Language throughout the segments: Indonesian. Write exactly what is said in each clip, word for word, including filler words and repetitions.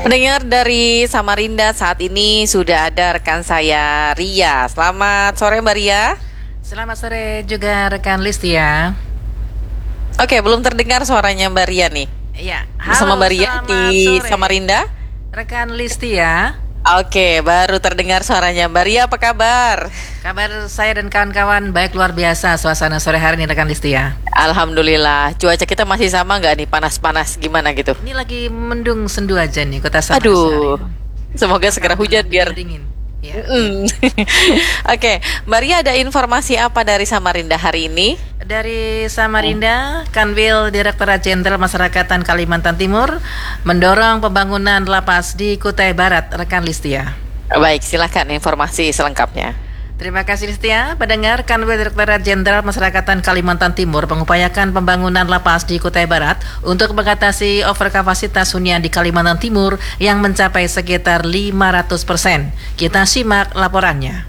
Pendengar dari Samarinda, saat ini sudah ada rekan saya Ria. Selamat sore Mbak Ria. Selamat sore juga rekan Listia. Oke, belum terdengar suaranya Mbak Ria nih. Iya, Bersama halo, Mbak Ria selamat di sore Samarinda. rekan Listia. Oke, baru terdengar suaranya Mbak Ria. Apa kabar? Kabar saya dan kawan-kawan baik, luar biasa suasana sore hari ini rekan Listia. Alhamdulillah. Cuaca kita masih sama nggak nih? Panas-panas gimana gitu? Ini lagi mendung sendu aja nih kota Samarinda. Aduh, semoga segera hujan biar dingin. Ya. Mm. Oke, Mbak Ria, ada informasi apa dari Samarinda hari ini? Dari Samarinda, Kanwil Direktorat Jenderal Masyarakatan Kalimantan Timur mendorong pembangunan lapas di Kutai Barat, rekan Listia. Baik, silakan informasi selengkapnya. Terima kasih Listia. Pendengar, Kanwil Direktorat Jenderal Masyarakatan Kalimantan Timur mengupayakan pembangunan lapas di Kutai Barat untuk mengatasi overkapasitas hunian di Kalimantan Timur yang mencapai sekitar lima ratus persen. Kita simak laporannya.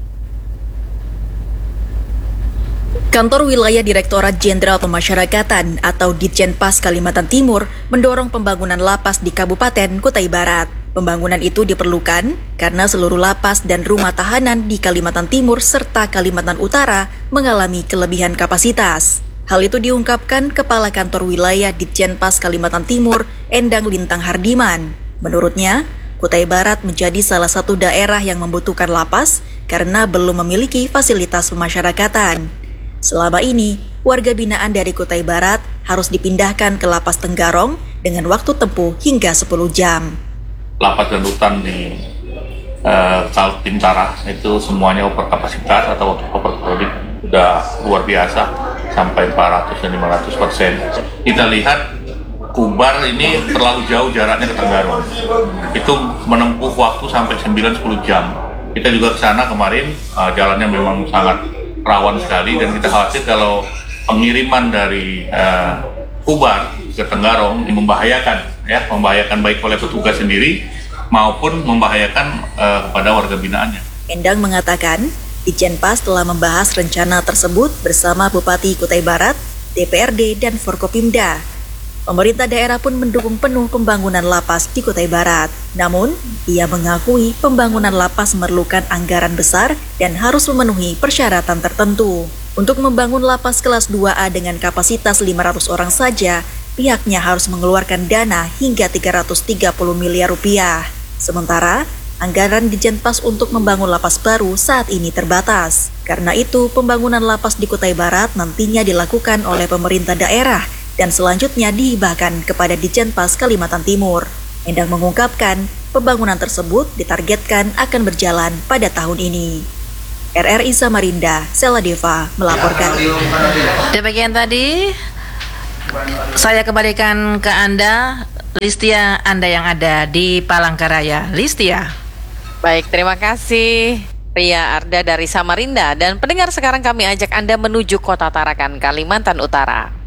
Kantor Wilayah Direktorat Jenderal Pemasyarakatan atau Ditjenpas Kalimantan Timur mendorong pembangunan lapas di Kabupaten Kutai Barat. Pembangunan itu diperlukan karena seluruh lapas dan rumah tahanan di Kalimantan Timur serta Kalimantan Utara mengalami kelebihan kapasitas. Hal itu diungkapkan Kepala Kantor Wilayah Ditjenpas Kalimantan Timur, Endang Lintang Hardiman. Menurutnya, Kutai Barat menjadi salah satu daerah yang membutuhkan lapas karena belum memiliki fasilitas pemasyarakatan. Selama ini, warga binaan dari Kutai Barat harus dipindahkan ke Lapas Tenggarong dengan waktu tempuh hingga sepuluh jam. Lapas dan rutan di uh, Kaltim Utara itu semuanya overkapasitas atau overcrowded sudah luar biasa sampai empat ratus dan lima ratus persen. Kita lihat Kubar ini terlalu jauh jaraknya ke Tenggarong. Itu menempuh waktu sampai sembilan sampai sepuluh jam. Kita juga ke sana kemarin, uh, jalannya memang sangat rawan sekali dan kita khawatir kalau pengiriman dari uh, Kubar ke Tenggarong ini membahayakan ya, membahayakan baik oleh petugas sendiri maupun membahayakan uh, kepada warga binaannya. Endang mengatakan, Ditjenpas telah membahas rencana tersebut bersama Bupati Kutai Barat, D P R D dan Forkopimda. Pemerintah daerah pun mendukung penuh pembangunan lapas di Kutai Barat. Namun, ia mengakui pembangunan lapas memerlukan anggaran besar dan harus memenuhi persyaratan tertentu. Untuk membangun lapas kelas dua A dengan kapasitas lima ratus orang saja, pihaknya harus mengeluarkan dana hingga tiga ratus tiga puluh miliar rupiah. Sementara, anggaran Ditjenpas untuk membangun lapas baru saat ini terbatas. Karena itu, pembangunan lapas di Kutai Barat nantinya dilakukan oleh pemerintah daerah dan selanjutnya dihibahkan kepada Ditjenpas Kalimantan Timur. Endang mengungkapkan, pembangunan tersebut ditargetkan akan berjalan pada tahun ini. R R I Samarinda, Sela Deva melaporkan. Demikian tadi, saya kembalikan ke Anda, Listia, Anda yang ada di Palangkaraya. Listia. Baik, terima kasih Ria Arda dari Samarinda. Dan pendengar, sekarang kami ajak Anda menuju Kota Tarakan, Kalimantan Utara.